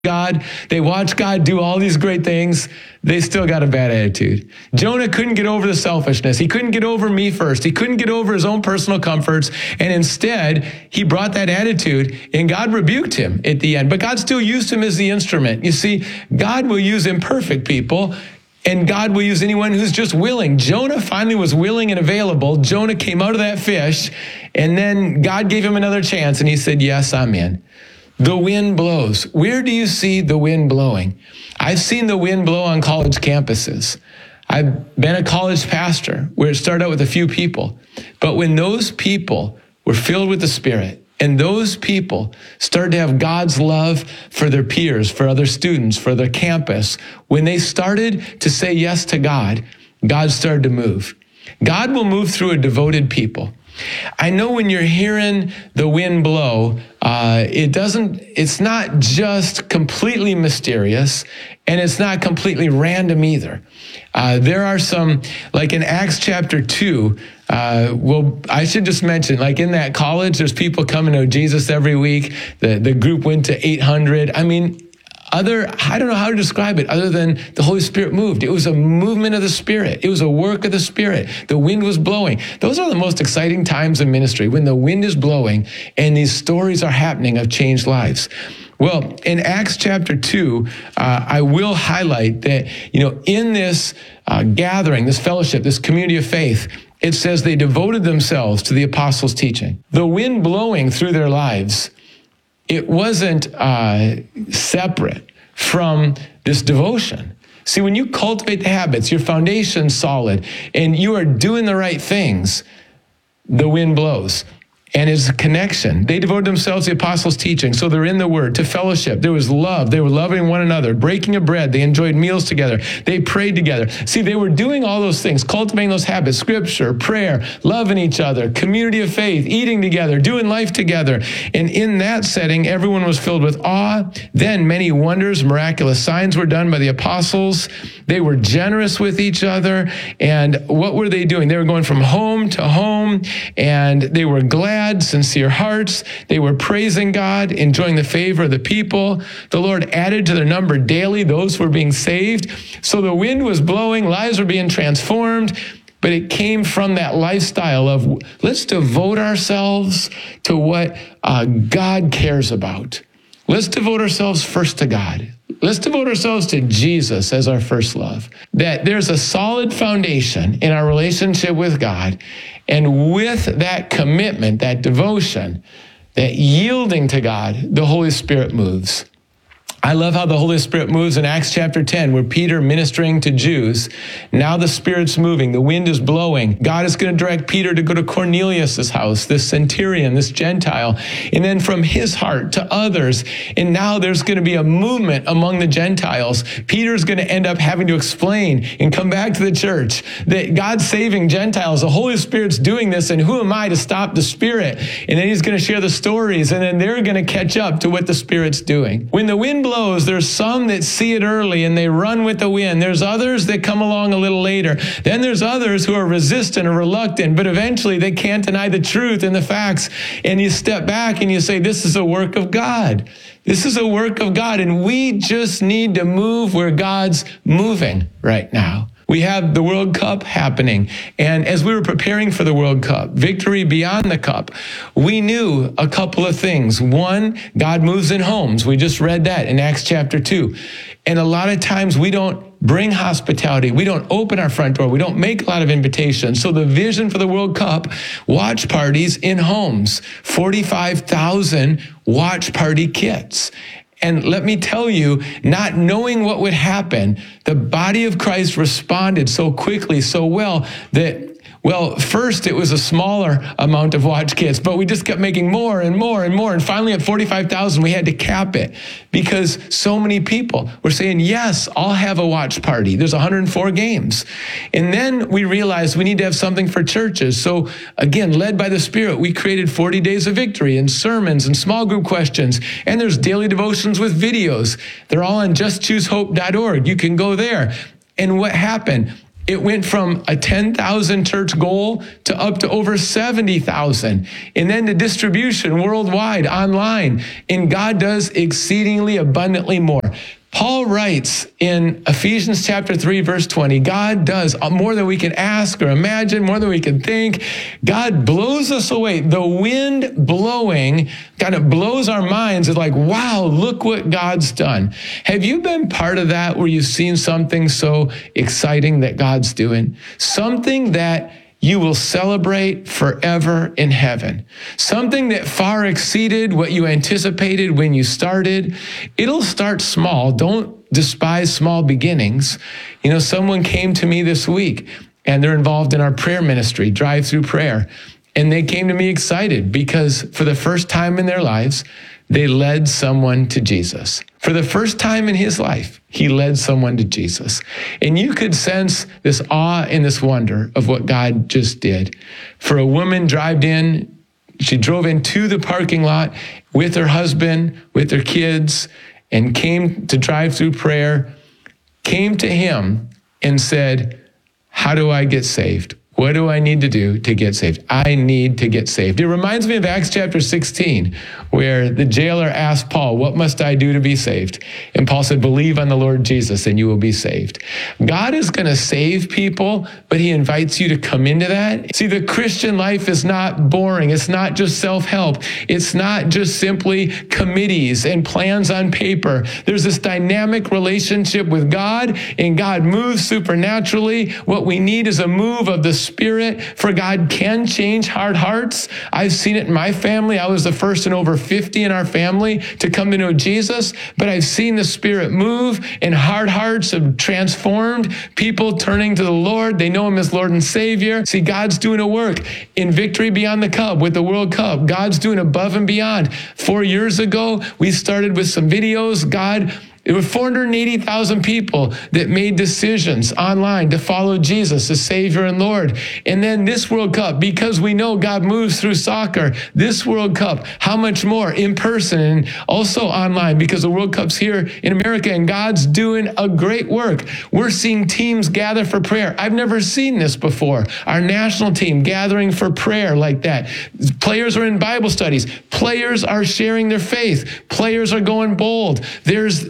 God. They watch God do all these great things. They still got a bad attitude. Jonah couldn't get over the selfishness. He couldn't get over me first. He couldn't get over his own personal comforts. And instead, he brought that attitude and God rebuked him at the end. But God still used him as the instrument. You see, God will use imperfect people and God will use anyone who's just willing. Jonah finally was willing and available. Jonah came out of that fish and then God gave him another chance and he said, yes, I'm in. The wind blows. Where do you see the wind blowing? I've seen the wind blow on college campuses. I've been a college pastor where it started out with a few people. But when those people were filled with the Spirit and those people started to have God's love for their peers, for other students, for their campus, when they started to say yes to God, God started to move. God will move through a devoted people. I know when you're hearing the wind blow, it's not just completely mysterious and it's not completely random either. There are some, like in Acts chapter 2, I should just mention, like in that college, there's people coming to Jesus every week. The group went to 800. I don't know how to describe it other than the Holy Spirit moved. It was a movement of the Spirit. It was a work of the Spirit. The wind was blowing. Those are the most exciting times in ministry, when the wind is blowing and these stories are happening of changed lives. Well, in Acts chapter 2, I will highlight that, in this gathering, this fellowship, this community of faith, it says they devoted themselves to the apostles' teaching. The wind blowing through their lives, it wasn't separate from this devotion. See, when you cultivate the habits, your foundation's solid, and you are doing the right things, the wind blows. And it's a connection. They devoted themselves to the apostles' teaching. So they're in the word, to fellowship. There was love. They were loving one another, breaking of bread. They enjoyed meals together. They prayed together. See, they were doing all those things, cultivating those habits, scripture, prayer, loving each other, community of faith, eating together, doing life together. And in that setting, everyone was filled with awe. Then many wonders, miraculous signs were done by the apostles. They were generous with each other. And what were they doing? They were going from home to home, and they were glad, sincere hearts. They were praising God, enjoying the favor of the people. The Lord added to their number daily those who were being saved. So the wind was blowing, lives were being transformed, but it came from that lifestyle of let's devote ourselves to what God cares about. Let's devote ourselves first to God. Let's devote ourselves to Jesus as our first love. That there's a solid foundation in our relationship with God. And with that commitment, that devotion, that yielding to God, the Holy Spirit moves. I love how the Holy Spirit moves in Acts chapter 10, where Peter ministering to Jews. Now the Spirit's moving. The wind is blowing. God is going to direct Peter to go to Cornelius' house, this centurion, this Gentile, and then from his heart to others. And now there's going to be a movement among the Gentiles. Peter's going to end up having to explain and come back to the church that God's saving Gentiles. The Holy Spirit's doing this, and who am I to stop the Spirit? And then he's going to share the stories, and then they're going to catch up to what the Spirit's doing. When the wind blows, there's some that see it early and they run with the wind. There's others that come along a little later. Then there's others who are resistant or reluctant, but eventually they can't deny the truth and the facts. And you step back and you say, this is a work of God. This is a work of God. And we just need to move where God's moving right now. We have the World Cup happening. And as we were preparing for the World Cup, victory beyond the cup, we knew a couple of things. One, God moves in homes. We just read that in Acts chapter 2. And a lot of times we don't bring hospitality. We don't open our front door. We don't make a lot of invitations. So the vision for the World Cup, watch parties in homes, 45,000 watch party kits. And let me tell you, not knowing what would happen, the body of Christ responded so quickly, so well, that, first it was a smaller amount of watch kits, but we just kept making more and more and more. And finally at 45,000, we had to cap it because so many people were saying, yes, I'll have a watch party. There's 104 games. And then we realized we need to have something for churches. So again, led by the Spirit, we created 40 Days of Victory and sermons and small group questions. And there's daily devotions with videos. They're all on justchoosehope.org. You can go there. And what happened? It went from a 10,000 church goal to up to over 70,000. And then the distribution worldwide, online. And God does exceedingly abundantly more. Paul writes in Ephesians chapter 3, verse 20, God does more than we can ask or imagine, more than we can think. God blows us away. The wind blowing kind of blows our minds. It's like, wow, look what God's done. Have you been part of that where you've seen something so exciting that God's doing? Something that you will celebrate forever in heaven. Something that far exceeded what you anticipated when you started. It'll start small. Don't despise small beginnings. You know, someone came to me this week and they're involved in our prayer ministry, drive-through prayer. And they came to me excited because for the first time in their lives, they led someone to Jesus. For the first time in his life, he led someone to Jesus. And you could sense this awe and this wonder of what God just did. For a woman she drove into the parking lot with her husband, with her kids, and came to drive through prayer, came to him and said, how do I get saved? What do I need to do to get saved? I need to get saved. It reminds me of Acts chapter 16, where the jailer asked Paul, what must I do to be saved? And Paul said, believe on the Lord Jesus and you will be saved. God is going to save people, but he invites you to come into that. See, the Christian life is not boring. It's not just self-help. It's not just simply committees and plans on paper. There's this dynamic relationship with God, and God moves supernaturally. What we need is a move of the Spirit, for God can change hard hearts. I've seen it in my family. I was the first in over 50 in our family to come to know Jesus, but I've seen the Spirit move and hard hearts have transformed, people turning to the Lord. They know him as Lord and Savior. See, God's doing a work in Victory Beyond the Cup with the World Cup. God's doing above and beyond. 4 years ago, we started with some videos. There were 480,000 people that made decisions online to follow Jesus as Savior and Lord. And then this World Cup, because we know God moves through soccer, this World Cup, how much more in person and also online, because the World Cup's here in America and God's doing a great work. We're seeing teams gather for prayer. I've never seen this before. Our national team gathering for prayer like that. Players are in Bible studies. Players are sharing their faith. Players are going bold. There's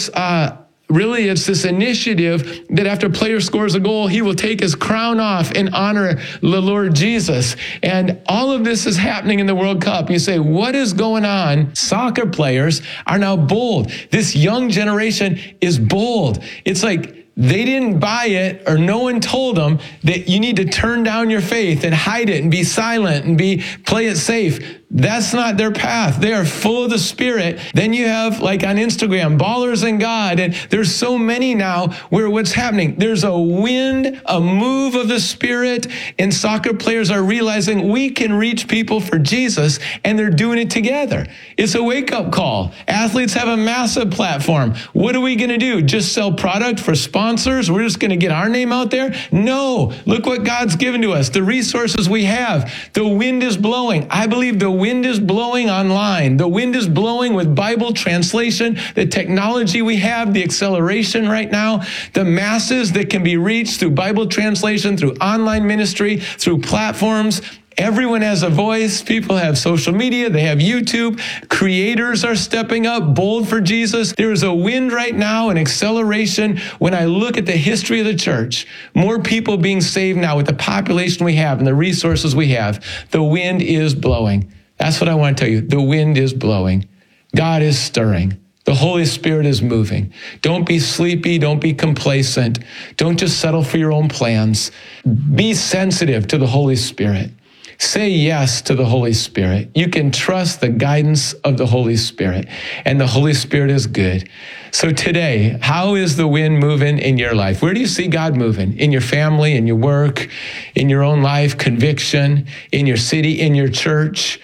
it's this initiative that after a player scores a goal, he will take his crown off and honor the Lord Jesus. And all of this is happening in the World Cup. You say, what is going on? Soccer players are now bold. This young generation is bold. It's like they didn't buy it, or no one told them that you need to turn down your faith and hide it and be silent and play it safe. That's not their path. They are full of the Spirit. Then you have, like on Instagram, Ballers in God. And there's so many now where what's happening, there's a wind, a move of the Spirit, and soccer players are realizing we can reach people for Jesus, and they're doing it together. It's a wake-up call. Athletes have a massive platform. What are we going to do? Just sell product for sponsors? We're just going to get our name out there? No. Look what God's given to us, the resources we have. The wind is blowing. I believe the wind is blowing online. The wind is blowing with Bible translation, the technology we have, the acceleration right now, the masses that can be reached through Bible translation, through online ministry, through platforms. Everyone has a voice. People have social media. They have YouTube. Creators are stepping up, bold for Jesus. There is a wind right now, an acceleration. When I look at the history of the church, more people being saved now with the population we have and the resources we have. The wind is blowing. That's what I want to tell you. The wind is blowing. God is stirring. The Holy Spirit is moving. Don't be sleepy. Don't be complacent. Don't just settle for your own plans. Be sensitive to the Holy Spirit. Say yes to the Holy Spirit. You can trust the guidance of the Holy Spirit, and the Holy Spirit is good. So today, how is the wind moving in your life? Where do you see God moving? In your family, in your work, in your own life, conviction, in your city, in your church,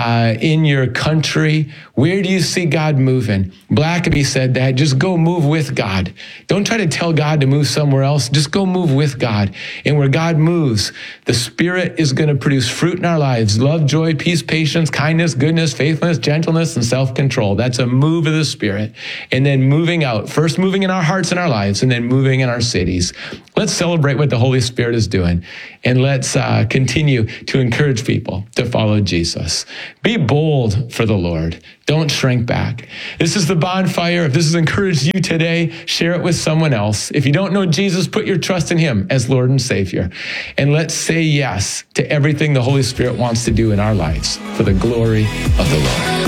in your country? Where do you see God moving? Blackaby said that, just go move with God. Don't try to tell God to move somewhere else. Just go move with God. And where God moves, the Spirit is going to produce fruit in our lives: love, joy, peace, patience, kindness, goodness, faithfulness, gentleness, and self-control. That's a move of the Spirit. And then move moving out, first moving in our hearts and our lives, and then moving in our cities. Let's celebrate what the Holy Spirit is doing, and let's continue to encourage people to follow Jesus. Be bold for the Lord. Don't shrink back. This is the bonfire. If this has encouraged you today, share it with someone else. If you don't know Jesus, put your trust in him as Lord and Savior. And let's say yes to everything the Holy Spirit wants to do in our lives for the glory of the Lord.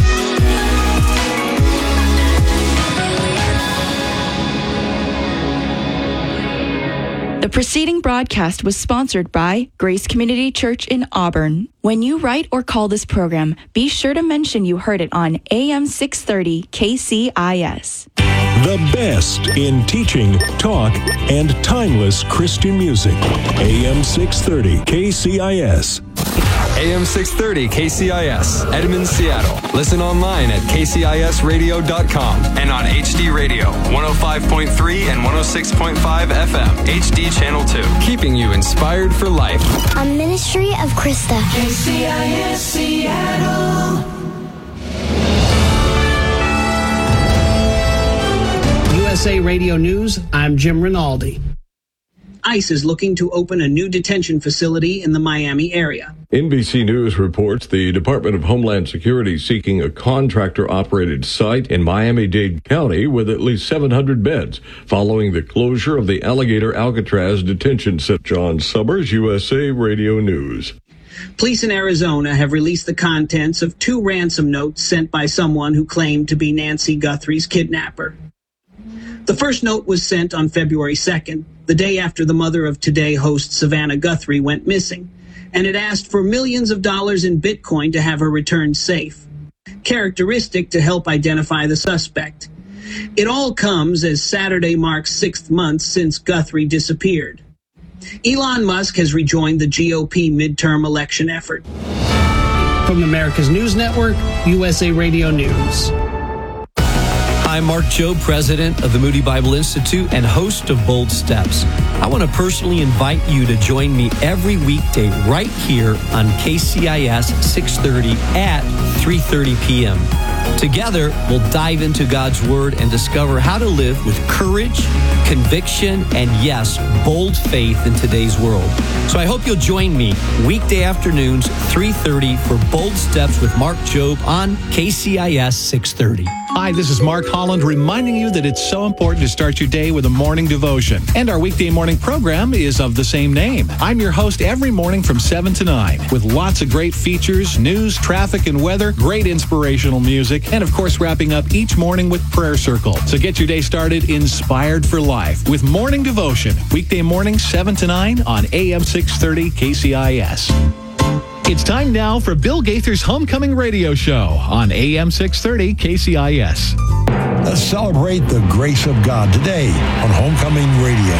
The preceding broadcast was sponsored by Grace Community Church in Auburn. When you write or call this program, be sure to mention you heard it on AM 630 KCIS. The best in teaching, talk, and timeless Christian music. AM 630 KCIS. AM 630 KCIS, Edmond, Seattle. Listen online at kcisradio.com and on HD Radio, 105.3 and 106.5 FM, HD Channel 2. Keeping you inspired for life. A ministry of Krista. KCIS Seattle. USA Radio News, I'm Jim Rinaldi. ICE is looking to open a new detention facility in the Miami area. NBC News reports the Department of Homeland Security seeking a contractor-operated site in Miami-Dade County with at least 700 beds following the closure of the Alligator Alcatraz detention center. John Summers, USA Radio News. Police in Arizona have released the contents of 2 ransom notes sent by someone who claimed to be Nancy Guthrie's kidnapper. The first note was sent on February 2nd, the day after the mother of Today host Savannah Guthrie went missing, and it asked for millions of dollars in Bitcoin to have her returned safe, characteristic to help identify the suspect. It all comes as Saturday marks 6 months since Guthrie disappeared. Elon Musk has rejoined the GOP midterm election effort. From America's News Network, USA Radio News. I'm Mark Jobe, president of the Moody Bible Institute and host of Bold Steps. I want to personally invite you to join me every weekday right here on KCIS 630 at 3:30 p.m. Together, we'll dive into God's Word and discover how to live with courage, conviction, and yes, bold faith in today's world. So I hope you'll join me weekday afternoons, 3:30 for Bold Steps with Mark Jobe on KCIS 630. Hi, this is Mark Holland reminding you that it's so important to start your day with a morning devotion. And our weekday morning program is of the same name. I'm your host every morning from 7 to 9 with lots of great features, news, traffic, and weather, great inspirational music, and of course wrapping up each morning with Prayer Circle. So get your day started inspired for life with morning devotion. Weekday morning 7 to 9 on AM 630 KCIS. It's time now for Bill Gaither's Homecoming Radio Show on AM 630 KCIS. Let's celebrate the grace of God today on Homecoming Radio.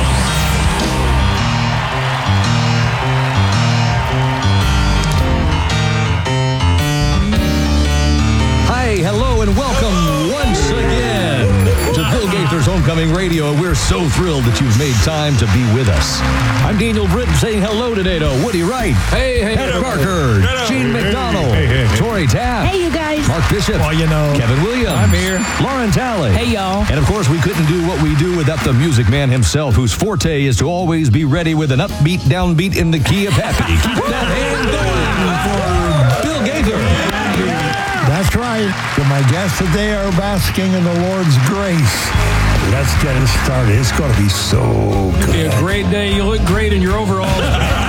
Hi, hello, and welcome once again to Bill Gaither's Homecoming Radio. We're so thrilled that you've made time to be with us. I'm Daniel Britton saying hello today to Woody Wright. Hey. Ed Parker. Gene McDonald. Hey. Tori Taft. Hey, you guys. Mark Bishop. Well, you know. Kevin Williams. I'm here. Lauren Talley. Hey, y'all. And of course, we couldn't do what we do without the music man himself, whose forte is to always be ready with an upbeat, downbeat in the key of happy. Keep that hand going for Bill Gaither. That's right. So my guests today are basking in the Lord's grace. Let's get it started. It's going to be so good. It'll be a great day. You look great in your overalls.